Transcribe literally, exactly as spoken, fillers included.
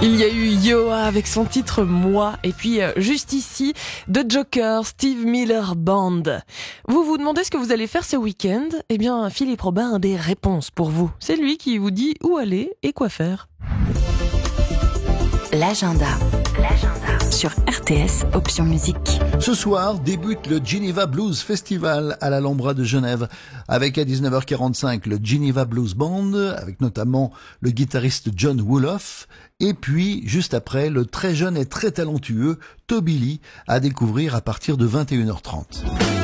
Il y a eu Yoa avec son titre Moi, et puis euh, juste ici, The Joker, Steve Miller Band. Vous vous demandez ce que vous allez faire ce week-end? Eh bien, Philippe Robin a des réponses pour vous. C'est lui qui vous dit où aller et quoi faire. L'agenda. L'agenda. Sur R T S, option musique. Ce soir débute le Geneva Blues Festival à l'Alhambra de Genève, avec à dix-neuf heures quarante-cinq le Geneva Blues Band, avec notamment le guitariste John Wooloff, et puis juste après le très jeune et très talentueux Toby Lee, à découvrir à partir de vingt et une heures trente.